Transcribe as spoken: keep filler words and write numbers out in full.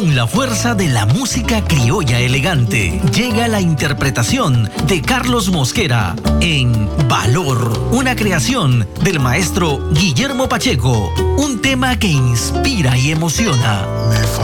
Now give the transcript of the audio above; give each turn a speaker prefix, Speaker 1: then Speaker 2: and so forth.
Speaker 1: Con la fuerza de la música criolla elegante, llega la interpretación de Carlos Mosquera en Valor, una creación del maestro Guillermo Pacheco, un tema que inspira y emociona.
Speaker 2: Me